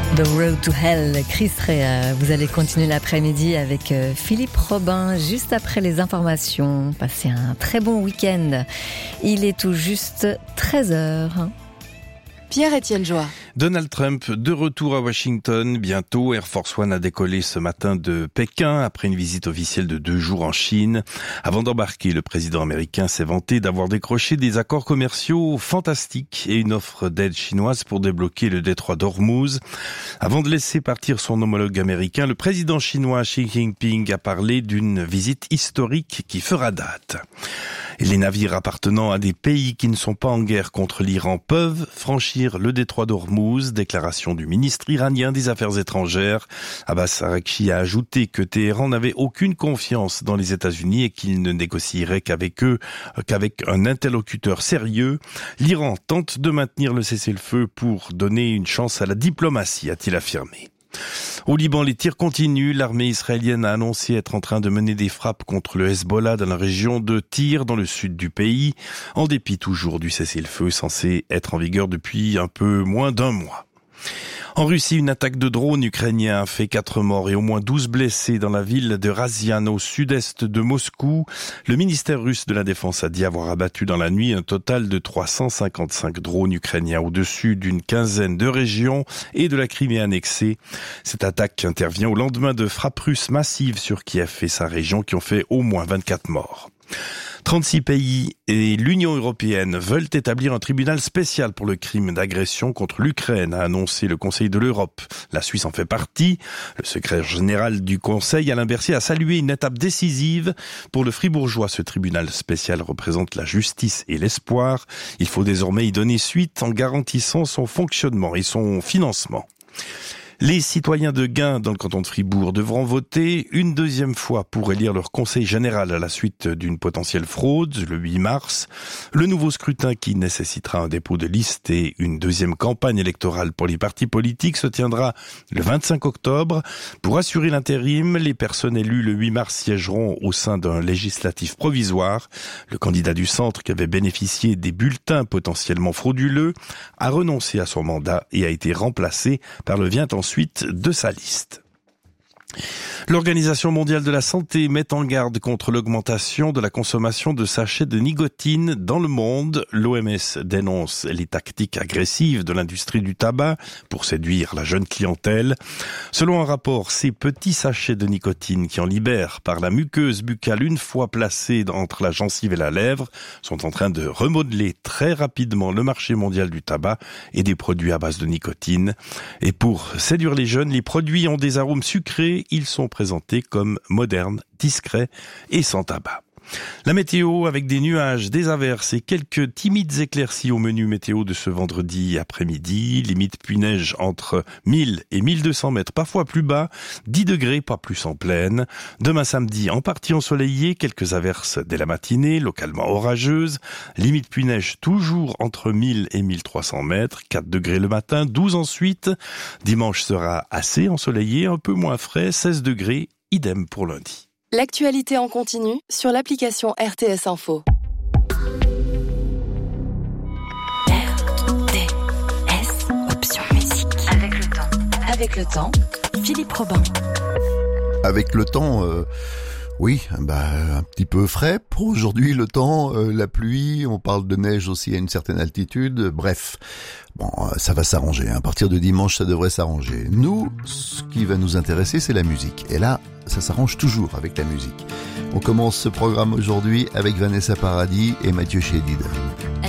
The Road to Hell, Chris Rea. Vous allez continuer l'après-midi avec Philippe Robin, juste après les informations. Passez un très bon week-end. Il est tout juste 13h. Pierre-Étienne Joie. Donald Trump de retour à Washington. Bientôt, Air Force One a décollé ce matin de Pékin après une visite officielle de 2 jours en Chine. Avant d'embarquer, le président américain s'est vanté d'avoir décroché des accords commerciaux fantastiques et une offre d'aide chinoise pour débloquer le détroit d'Ormuz. Avant de laisser partir son homologue américain, le président chinois Xi Jinping a parlé d'une visite historique qui fera date. Et les navires appartenant à des pays qui ne sont pas en guerre contre l'Iran peuvent franchir le détroit d'Ormuz, déclaration du ministre iranien des Affaires étrangères. Abbas Araghchi a ajouté que Téhéran n'avait aucune confiance dans les États-Unis et qu'il ne négocierait qu'avec un interlocuteur sérieux. L'Iran tente de maintenir le cessez-le-feu pour donner une chance à la diplomatie, a-t-il affirmé. Au Liban, les tirs continuent. L'armée israélienne a annoncé être en train de mener des frappes contre le Hezbollah dans la région de Tyr, dans le sud du pays, en dépit toujours du cessez-le-feu censé être en vigueur depuis un peu moins d'1 mois. En Russie, une attaque de drone ukrainien a fait 4 morts et au moins 12 blessés dans la ville de Razian, au sud-est de Moscou. Le ministère russe de la Défense a dit avoir abattu dans la nuit un total de 355 drones ukrainiens au-dessus d'une quinzaine de régions et de la Crimée annexée. Cette attaque intervient au lendemain de frappes russes massives sur Kiev et sa région qui ont fait au moins 24 morts. 36 pays et l'Union européenne veulent établir un tribunal spécial pour le crime d'agression contre l'Ukraine, a annoncé le Conseil de l'Europe. La Suisse en fait partie. Le secrétaire général du Conseil, Alain Berset, a salué une étape décisive. Pour le Fribourgeois, ce tribunal spécial représente la justice et l'espoir. Il faut désormais y donner suite en garantissant son fonctionnement et son financement. Les citoyens de Gain, dans le canton de Fribourg, devront voter une 2e fois pour élire leur conseil général à la suite d'une potentielle fraude, le 8 mars. Le nouveau scrutin, qui nécessitera un dépôt de liste et une 2e campagne électorale pour les partis politiques, se tiendra le 25 octobre. Pour assurer l'intérim, les personnes élues le 8 mars siégeront au sein d'un législatif provisoire. Le candidat du centre, qui avait bénéficié des bulletins potentiellement frauduleux, a renoncé à son mandat et a été remplacé par le vient-en suite de sa liste. L'Organisation mondiale de la santé met en garde contre l'augmentation de la consommation de sachets de nicotine dans le monde. L'OMS dénonce les tactiques agressives de l'industrie du tabac pour séduire la jeune clientèle. Selon un rapport, ces petits sachets de nicotine qui en libèrent par la muqueuse buccale une fois placés entre la gencive et la lèvre sont en train de remodeler très rapidement le marché mondial du tabac et des produits à base de nicotine. Et pour séduire les jeunes, les produits ont des arômes sucrés. Ils sont présentés comme modernes, discrets et sans tabac. La météo avec des nuages, des averses et quelques timides éclaircies au menu météo de ce vendredi après-midi. Limite pluie-neige entre 1000 et 1200 mètres, parfois plus bas. 10 degrés, pas plus en pleine. Demain samedi, en partie ensoleillé, quelques averses dès la matinée, localement orageuses. Limite pluie-neige toujours entre 1000 et 1300 mètres. 4 degrés le matin, 12 ensuite. Dimanche sera assez ensoleillé, un peu moins frais, 16 degrés, idem pour lundi. L'actualité en continu sur l'application RTS Info. RTS, option musique. Avec le temps, Philippe Robin. Avec le temps, oui, un petit peu frais pour aujourd'hui, le temps, la pluie, on parle de neige aussi à une certaine altitude, bref. Bon, ça va s'arranger, à partir de dimanche ça devrait s'arranger. Nous, ce qui va nous intéresser, c'est la musique. Et là, ça s'arrange toujours avec la musique. On commence ce programme aujourd'hui avec Vanessa Paradis et Mathieu Chédid.